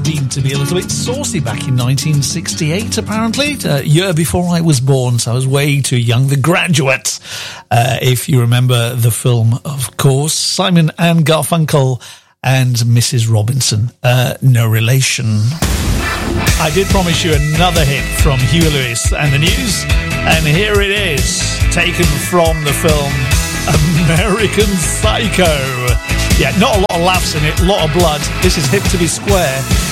deemed to be a little bit saucy back in 1968, apparently. A year before I was born, so I was way too young. The Graduate, if you remember the film, of course. Simon and Garfunkel and Mrs. Robinson. No relation. I did promise you another hit from Huey Lewis and the News, and here it is, taken from the film American Psycho. Yeah, not a lot of laughs in it, a lot of blood. This is Hip to be Square.